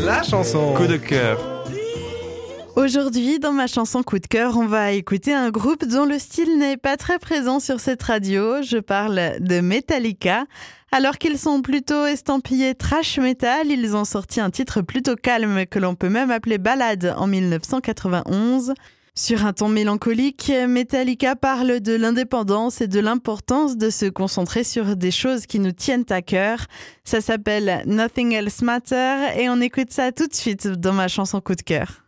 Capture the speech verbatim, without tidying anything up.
La chanson coup de cœur. Aujourd'hui, dans ma chanson coup de cœur, on va écouter un groupe dont le style n'est pas très présent sur cette radio. Je parle de Metallica. Alors qu'ils sont plutôt estampillés thrash metal, ils ont sorti un titre plutôt calme que l'on peut même appeler ballade en mille neuf cent quatre-vingt-onze. Sur un ton mélancolique, Metallica parle de l'indépendance et de l'importance de se concentrer sur des choses qui nous tiennent à cœur. Ça s'appelle Nothing Else Matter et on écoute ça tout de suite dans ma chanson coup de cœur.